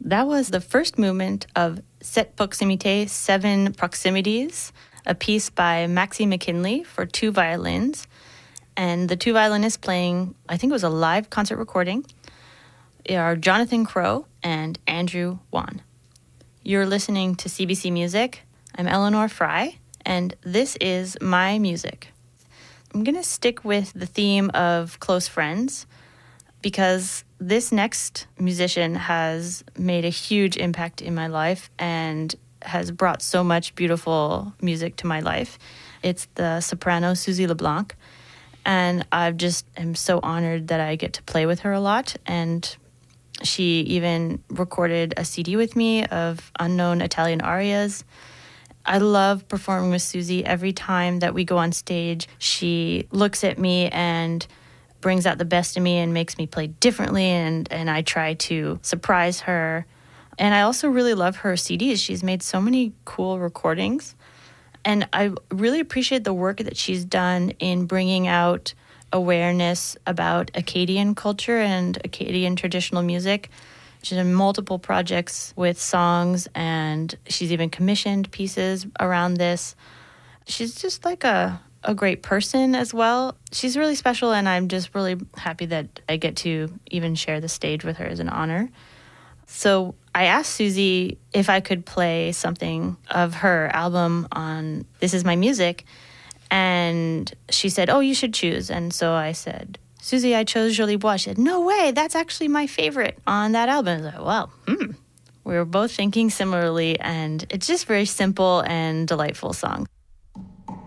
That was the first movement of Sept Proximités, Seven Proximities, a piece by Maxie McKinley for two violins. And the two violinists playing, I think it was a live concert recording, are Jonathan Crow and Andrew Wan. You're listening to CBC Music. I'm Eleanor Fry, and this is my music. I'm going to stick with the theme of close friends because this next musician has made a huge impact in my life and has brought so much beautiful music to my life. It's the soprano Suzy LeBlanc, and I just am so honored that I get to play with her a lot. And she even recorded a CD with me of unknown Italian arias. I love performing with Suzy. Every time that we go on stage, she looks at me and brings out the best in me and makes me play differently, and I try to surprise her. And I also really love her CDs. She's made so many cool recordings. And I really appreciate the work that she's done in bringing out awareness about Acadian culture and Acadian traditional music. She's done multiple projects with songs, and she's even commissioned pieces around this. She's just like a great person as well. She's really special, and I'm just really happy that I get to even share the stage with her as an honor. So I asked Suzy if I could play something of her album on This Is My Music, and she said, oh, you should choose. And so I said, Suzy, I chose Jolie Bois. She said, no way, that's actually my favorite on that album. I was like, well, we were both thinking similarly, and it's just very simple and delightful song.